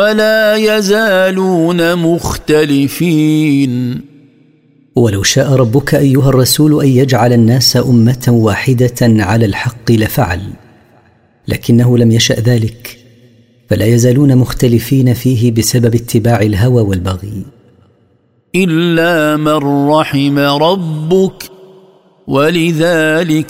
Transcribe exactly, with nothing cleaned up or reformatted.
ولا يزالون مختلفين. ولو شاء ربك أيها الرسول أن يجعل الناس أمة واحدة على الحق لفعل، لكنه لم يشأ ذلك، فلا يزالون مختلفين فيه بسبب اتباع الهوى والبغي. إلا من رحم ربك ولذلك